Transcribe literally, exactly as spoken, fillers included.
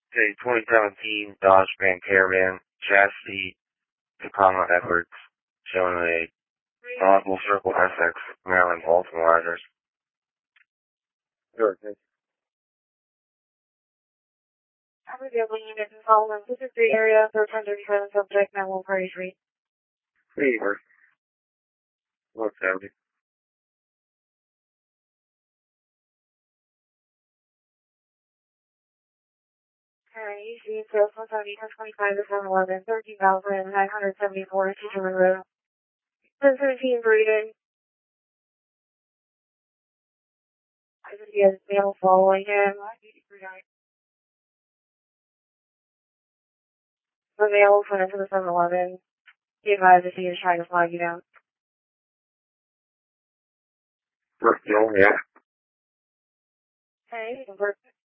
Okay, twenty seventeen Dodge Grand Caravan, chassis, Tacoma Edwards, showing a Oswald Circle S X, Maryland, Baltimore address. Sure, thanks. I'm available unit in Solomon, this is the area, third one thirty-seven, subject, Manuel Party Street. Hey, Mark. What's happening? Alright, you see, sales one seventy, ten twenty-five to seven eleven, thirteen thousand nine hundred seventy-four, Teacherman Road. ten seventeen breeding. I think he has mail following him. The mail went into the seven eleven. He advised if he is trying to flag you down. Brooklyn, yeah. Hey,